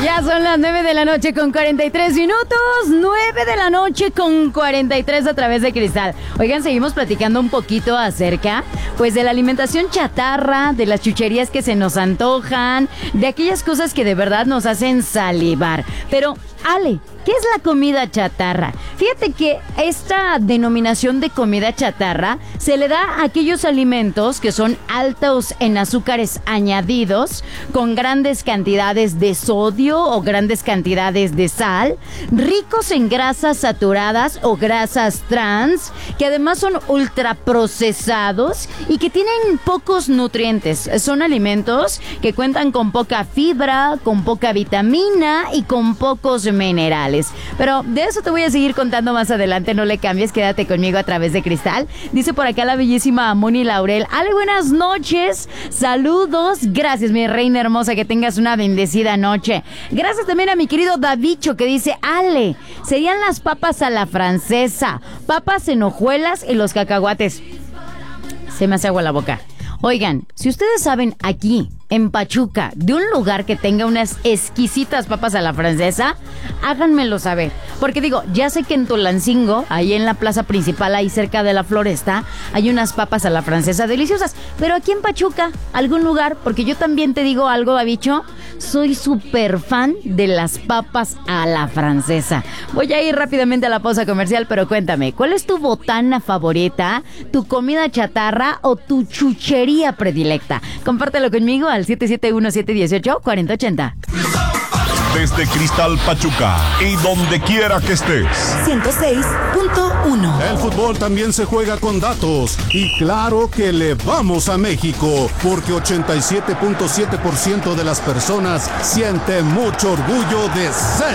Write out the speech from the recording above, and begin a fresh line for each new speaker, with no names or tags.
Ya son las 9 de la noche con 43 minutos. 9 de la noche con 43 a través de Cristal. Oigan, seguimos platicando un poquito acerca, pues, de la alimentación chatarra, de las chucherías que se nos antojan, de aquellas cosas que de verdad nos hacen salivar. Pero, Ale, ¿qué es la comida chatarra? Fíjate que esta denominación de comida chatarra se le da a aquellos alimentos que son altos en azúcares añadidos, con grandes cantidades de sodio o grandes cantidades de sal, ricos en grasas saturadas o grasas trans, que además son ultraprocesados y que tienen pocos nutrientes. Son alimentos que cuentan con poca fibra, con poca vitamina y con pocos minerales. Pero de eso te voy a seguir contando más adelante, no le cambies, quédate conmigo a través de Cristal. Dice por acá la bellísima Moni Laurel: Ale, buenas noches, saludos, gracias mi reina hermosa, que tengas una bendecida noche. Gracias también a mi querido Davicho, que dice: Ale, serían las papas a la francesa, papas en hojuelas y los cacahuates. Se me hace agua la boca. Oigan, si ustedes saben aquí en Pachuca de un lugar que tenga unas exquisitas papas a la francesa, háganmelo saber. Porque digo, ya sé que en Tulancingo, ahí en la plaza principal, ahí cerca de la Floresta, hay unas papas a la francesa deliciosas. Pero aquí en Pachuca, algún lugar, porque yo también te digo algo, Babicho, soy súper fan de las papas a la francesa. Voy a ir rápidamente a la pausa comercial, pero cuéntame, ¿cuál es tu botana favorita, tu comida chatarra o tu chuchería predilecta? Compártelo conmigo al 771-718-4080.
Desde Cristal Pachuca y donde quiera que estés.
106.1.
El fútbol también se juega con datos. Y claro que le vamos a México, porque 87.7% de las personas siente mucho orgullo de ser